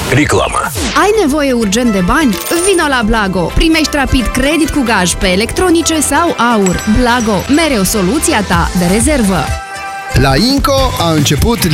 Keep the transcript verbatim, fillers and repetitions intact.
Reclamă. Ai nevoie urgent de bani? Vino la Blago! Primești rapid credit cu gaj pe electronice sau aur. Blago, mereu soluția ta de rezervă. La Inco a început